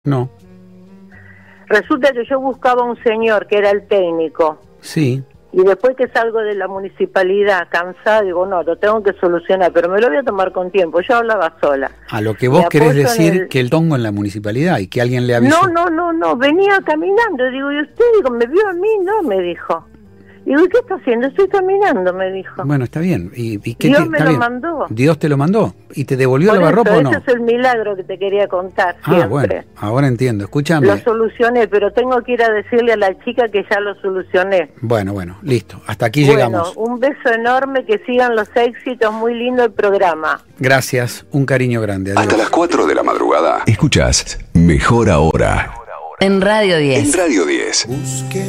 No. Resulta que yo buscaba un señor que era el técnico. Sí. Y después que salgo de la municipalidad cansada, digo, no, lo tengo que solucionar, pero me lo voy a tomar con tiempo. Yo hablaba sola. A lo que vos querés decir que el tongo en la municipalidad y que alguien le avisó. No, venía caminando. Digo, ¿y usted? Digo, ¿me vio a mí? No, me dijo. Digo, ¿y qué está haciendo? Estoy caminando, me dijo. Bueno, está bien. ¿Y qué Dios me lo mandó. ¿Dios te lo mandó? ¿Y te devolvió Por el lavarropa o no? Ese es el milagro que te quería contar siempre. Bueno, ahora entiendo. Escúchame. Lo solucioné, pero tengo que ir a decirle a la chica que ya lo solucioné. Bueno, listo. Hasta aquí llegamos. Un beso enorme, que sigan los éxitos, muy lindo el programa. Gracias, un cariño grande. Adiós. Hasta las 4 de la madrugada. Escuchás Mejor Ahora. En Radio 10. En Radio 10.